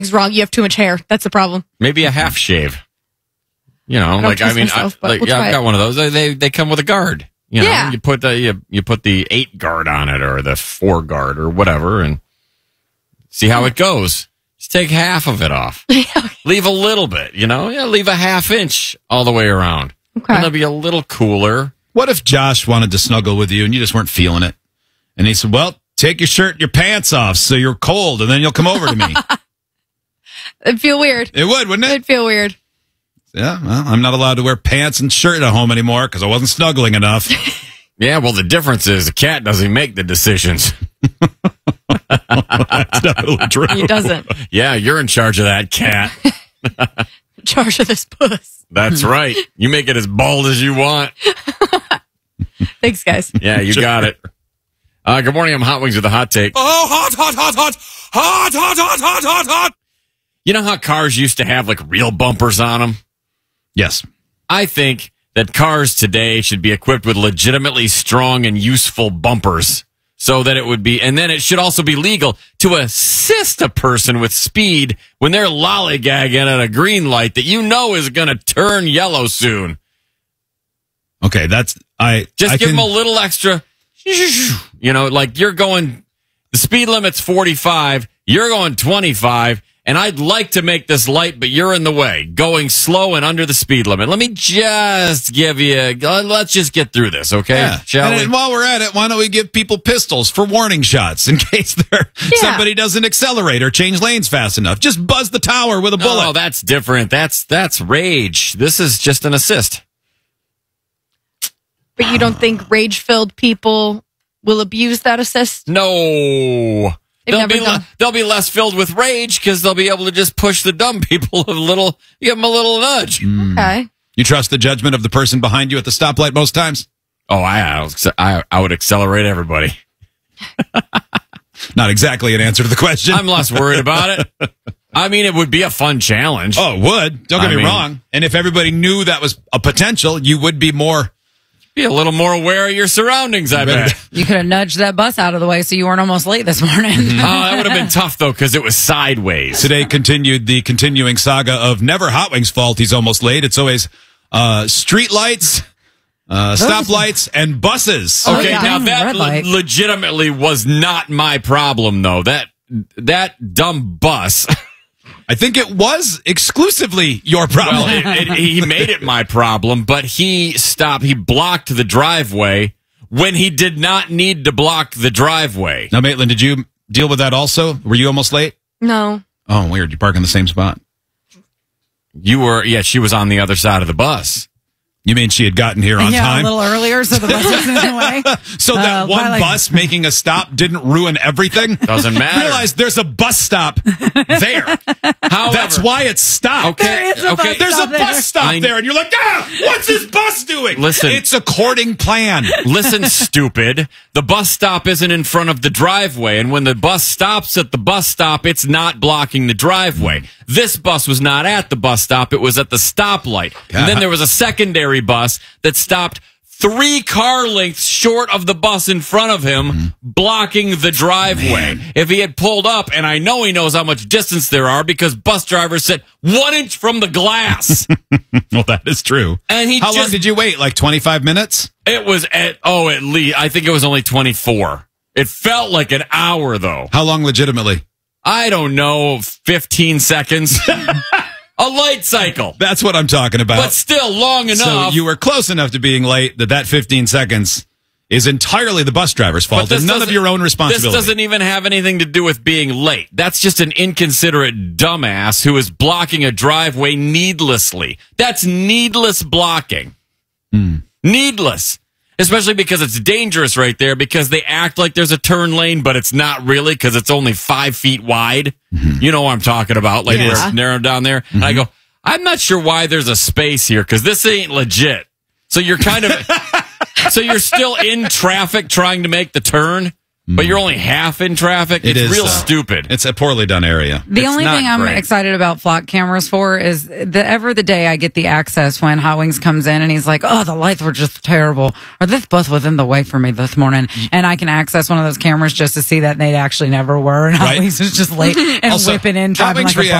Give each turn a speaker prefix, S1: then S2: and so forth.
S1: wrong. You have too much hair. That's the problem.
S2: Maybe a half shave. You know, I've got one of those. They come with a guard. You know, you put the 8 guard on it or the 4 guard or whatever, and see how it goes. Just take half of it off. Leave a little bit. You know, leave a ½ inch all the way around.
S1: Okay,
S2: and it'll be a little cooler.
S3: What if Josh wanted to snuggle with you and you just weren't feeling it, and he said, "Well, take your shirt and your pants off so you're cold, and then you'll come over to me."
S1: It'd feel weird.
S3: It would, wouldn't it?
S1: It'd feel weird.
S3: Yeah, well, I'm not allowed to wear pants and shirt at home anymore because I wasn't snuggling enough.
S2: Yeah, well, the difference is the cat doesn't make the decisions.
S3: That's definitely true.
S1: He doesn't.
S2: Yeah, you're in charge of that cat.
S1: In charge of this puss.
S2: That's right. You make it as bald as you want.
S1: Thanks, guys.
S2: Yeah, you got it. Good morning. I'm Hot Wings with a hot take.
S4: Oh, hot, hot, hot, hot, hot, hot, hot, hot, hot, hot.
S2: You know how cars used to have like real bumpers on them?
S3: Yes.
S2: I think that cars today should be equipped with legitimately strong and useful bumpers so that it would be, and then it should also be legal to assist a person with speed when they're lollygagging at a green light that you know is going to turn yellow soon.
S3: Okay, give
S2: them a little extra, you know, like you're going, the speed limit's 45, you're going 25, and I'd like to make this light, but you're in the way, going slow and under the speed limit. Let me just give you, let's just get through this, okay?
S3: Yeah.
S2: Shall we?
S3: And while we're at it, why don't we give people pistols for warning shots in case somebody doesn't accelerate or change lanes fast enough? Just buzz the tower with a bullet.
S2: Oh, that's different. That's rage. This is just an assist.
S1: But you don't think rage-filled people will abuse that assist?
S2: No. They'll be less filled with rage because they'll be able to just push the dumb people give them a little nudge.
S1: Okay.
S3: You trust the judgment of the person behind you at the stoplight most times?
S2: Oh, I would accelerate everybody.
S3: Not exactly an answer to the question.
S2: I'm less worried about it. I mean, it would be a fun challenge.
S3: Oh, it would. Don't get me wrong. And if everybody knew that was a potential, you would be
S2: a little more aware of your surroundings, I bet.
S5: You could have nudged that bus out of the way so you weren't almost late this morning.
S2: That would have been tough, though, because it was sideways.
S3: Today continued the continuing saga of never Hot Wings' fault he's almost late. It's always street lights, stoplights, and buses.
S2: Okay, now that legitimately was not my problem, though. That dumb bus...
S3: I think it was exclusively your problem.
S2: Well, he made it my problem, but he blocked the driveway when he did not need to block the driveway.
S3: Now, Maitland, did you deal with that also? Were you almost late?
S1: No.
S3: Oh, weird. You park in the same spot.
S2: She was on the other side of the bus.
S3: You mean she had gotten here on time?
S5: A little earlier, so the bus was in the way.
S3: So that one bus making a stop didn't ruin everything?
S2: Doesn't matter.
S3: Realize there's a bus stop there.
S2: However,
S3: that's why it's stopped.
S2: Okay,
S3: there's a bus stop there, and you're like, what's this bus doing?
S2: Listen.
S3: It's according plan.
S2: Listen, stupid. The bus stop isn't in front of the driveway, and when the bus stops at the bus stop, it's not blocking the driveway. This bus was not at the bus stop. It was at the stoplight. And then there was a secondary bus that stopped 3 car lengths short of the bus in front of him, blocking the driveway. Man. If he had pulled up, and I know he knows how much distance there are because bus drivers sit 1 inch from the glass.
S3: Well, that is true.
S2: And
S3: how long did you wait? Like 25 minutes?
S2: It was at least, I think it was only 24. It felt like an hour, though.
S3: How long legitimately?
S2: I don't know, 15 seconds. A light cycle.
S3: That's what I'm talking about.
S2: But still long enough.
S3: So you were close enough to being late that 15 seconds is entirely the bus driver's fault and none of your own responsibility.
S2: This doesn't even have anything to do with being late. That's just an inconsiderate dumbass who is blocking a driveway needlessly. That's needless blocking. Needless. Especially because it's dangerous right there because they act like there's a turn lane, but it's not really because it's only 5 feet wide. You know what I'm talking about. Like where it's narrowed down there. And I go, I'm not sure why there's a space here because this ain't legit. So you're kind of, so you're still in traffic trying to make the turn. but you're only half in traffic.
S3: It
S2: It's
S3: is,
S2: real stupid.
S3: It's a poorly done area.
S5: The
S2: It's
S5: only
S2: not
S5: thing I'm
S2: great.
S5: excited about flock cameras for is the day I get the access when Hot Wings comes in and he's like, oh, the lights were just terrible. Or this bus was in the way for me this morning. And I can access one of those cameras just to see that they actually never were. And Hot
S3: Right.
S5: Wings is just late and
S3: Also,
S5: whipping in,
S3: Hot
S5: driving
S3: Wings
S5: like a